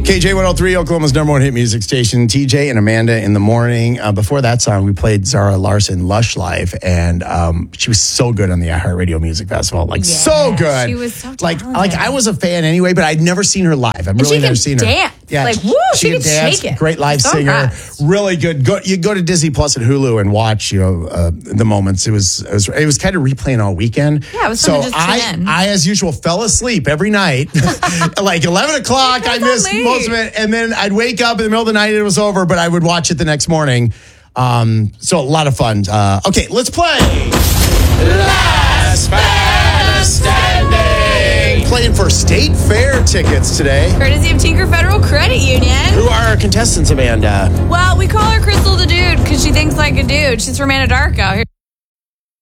KJ103, Oklahoma's number one hit music station. TJ and Amanda in the morning. Before that song, we played Zara Larson, Lush Life, and she was so good on the iHeartRadio Music Festival. So good. She was so like talented. I was a fan anyway, but I'd never seen her live. I've really never seen her. Dance. Yeah, Like, woo, she can could dance. shake it. Great live So singer. impressed. Really good. You go to Disney Plus and Hulu and watch, the moments. It was kind of replaying all weekend. Yeah, it was so fun to just tune in. I, as usual, fell asleep every night. Like 11 o'clock, I missed most of it. And then I'd wake up in the middle of the night and it was over, but I would watch it the next morning. So a lot of fun. Okay, let's play Last Man Standing. Playing for State Fair tickets today. Courtesy of Tinker Federal Credit Union. Who are our contestants, Amanda? Well, we call her Crystal the Dude because she thinks like a dude. She's from Anadarko.